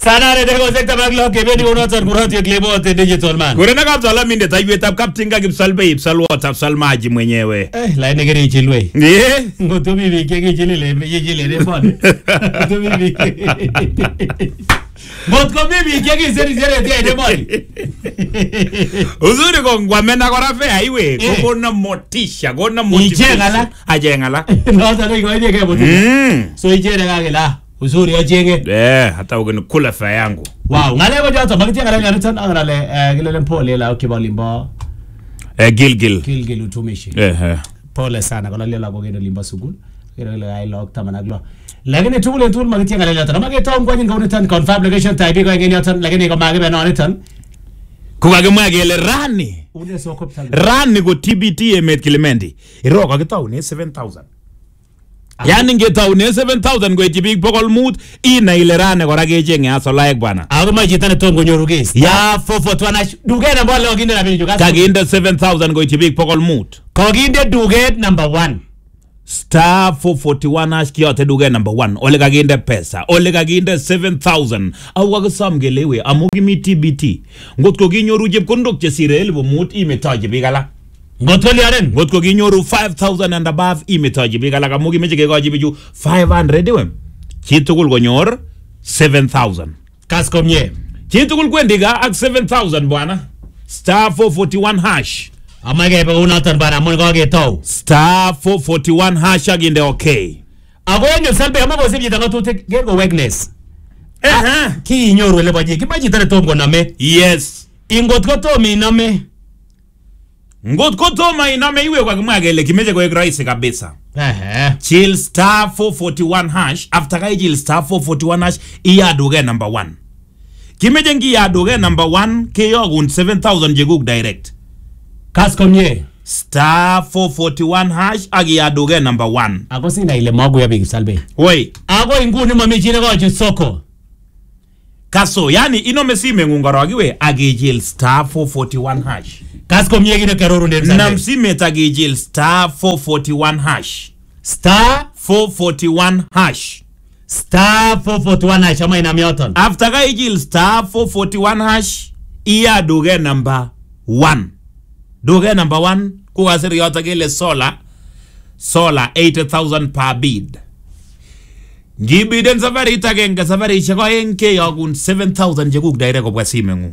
Sanare deko sekta baglo kebeni unotan kurati klebo te digital man. Kurena kapsala minde taiweta kaptinga kipsalbe ipsalwata psalmaji mwenyewe. Laine gere chilwe. Yeah. Ngotomi bike chilele yejile refone. Ngotomi bike. Ngotko bibi kike seri tie demoni. Uzuri ko ngwamena kora fe aiwe kona motisha kona motivation. Ajengala. No ta ko ide ke motisha. So ijere kagela. Uzuri ajenge. Hata ugenikula fa yangu. Wow, ngale ko jata magitengala ngaritan angale gilele pole la ukibalimba. Gilgil utumishi. Pole sana kwa lela kwa gendo limba sugul. Gilele ai lock tamanaglo. Lakini tule magitengala lata. Mageta ngwani ngaunetan confirm location type ko ngeni atan lakini ko magebe no netan. Kukagemwagele rani. Une soko ptal. Rani go TBT emet Kilimendi. Iro kakitaune 7000. Yani ngetaune 7000 go itibik pokol mut ina ile rane kora kechenge aso like bwana. Ako majitane tongo nyorugis. Ya 441 duget number lo ginde na bini jukas. Kaginde 7000 go itibik pokol mut. Kaginde duget number 1. Star 441 hash kiyote duget number 1. Ole kaginde pesa. Ole kaginde 7000. Au wakasam gelewe amugi mi TBT. Ngotko kinyoru chepkondok chesire 1000 imetaje bigala. Ngotko liaren. Ngotko kinyoru 5000 and above imetaje bigala kamugi meche kekoji biju 500 we. Chitugul konyor 7000. Kaskomye. Chitugul kwendiga ak 7000 bwana. Star 441 hash. Amage pa unatan bana mun ko geto. Star 441 hash aginde okay. Ako enyo salbe amabo sibyi tangatute gergo weakness. Ki nyoru le baje ki baje tare tongo name. Yes. Ingotko to mi name. Ngotko to mai name iwe kwa kimwagele kimeje kwa rahisi kabisa. Chill star 441 hash after kai chill star 441 hash iya doge number 1. Kimeje ngi ya doge number 1 keyo gun 7000 jeguk direct. Kaskomye. Star 441 hash agi ya doge number 1. Ako sina ile magu ya big salbe. Woi. Ako inguni mamichine kwa chisoko. Kaso yani ino mesime ngungaro agiwe agi chill star 441 hash. Kaskomye gine keroro ndemsa. Namsime tagi chill star 441 hash. Star 441 hash. Star 441 hash ama ina mioton. After ka ijil star 441 hash iya doge number 1. Doge number 1 kuwasiri yota gele solar 80,000 per bid. Ngibiden safari itagenga safari chako enke yogun 7,000 jekuk daire kwa sime ngu.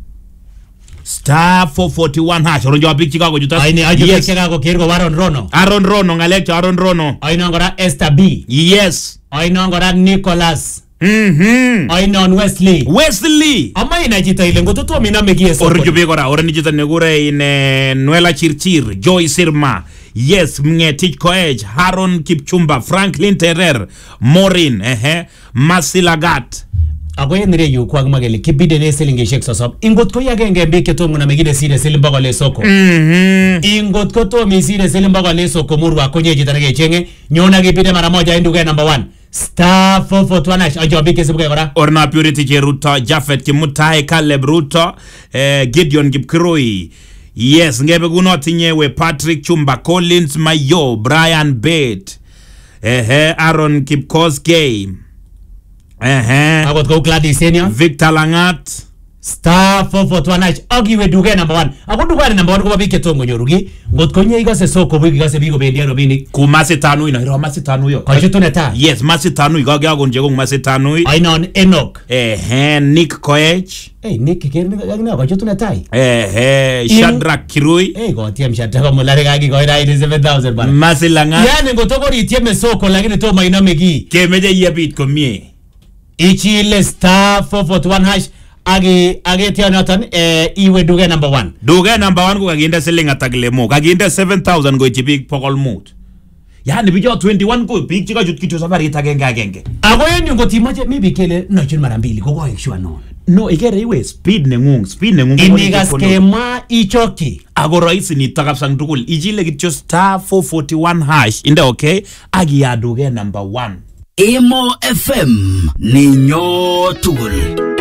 Star 441 hash. Oronjo wapik chikako jutas. Aini ajo yes. Chikako kirgo Aaron Rono. Aaron Rono ngalecho Aaron Rono. Aino ngora Esther B. Yes. Aino ngora Nicholas. Aino Wesley. Ama ina jita ile ngototo mina megie soko. Oronjo begora. Oronjo jita negure ine Nuela Chirchir. Joy Sirma. Yes. Mngetich Koech. Haron Kipchumba. Franklin Terrer. Morin. Masilagat. Ako yenire yu kwa magele kibide ne selinge shek sosop ingot ko yagenge mbeke to muna megide sire selimba kwa le soko ingot ko to mi sire selimba kwa le soko murwa konye jitanage chenge nyona kibide mara moja induge number 1 star 441 ajo bike sibuke kora Orna Purity Cheruto Jafet Kimutai Caleb Ruto Gideon Kipkroi. Yes ngebe kuno tinyewe Patrick Chumba Collins Mayo Brian Bate Aaron Kipkoskei Agot ko Gladys Senior Victor Langat star 441 agiwe duge number 1 ako duge number 1 ko babike tongo nyorugi ngot konye igase soko bigi gase bigo bendia robini ku masi tanu ino iro masi tanu yo ko chitune ta yes masi tanu igage agonje ko masi tanu ainon Enoch Nick Koech Nick kerni gagna ko chitune tai Shadrack Kirui ko tiam Shadrack mulare gagi ko ira 7,000 bana masi Langat yani ngotoko ritieme soko lakini to maina megi kemeje yebit komie ichile star 441 hash age tionatan iwe duge number 1 duge number 1 ko kaginde selling atagle mo kaginde 7,000 go chipik pokol mut yani bijo 21 ko big chika jut kitu safari agenge ako yenyu ngotimache maybe kele no chun mara mbili ko sure no igere iwe speed nengung inigas kema ichoki ako rahisi ni takapsang tukul ijile kityo star 441 hash inde okay agi ya duge number 1 Emo FM ni nyo tugul.